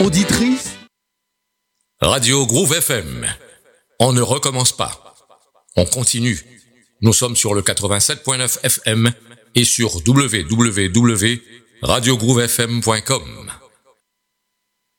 auditrice. Radio Groove FM. On ne recommence pas. On continue. Nous sommes sur le 87.9 FM et sur www.radiogroovefm.com.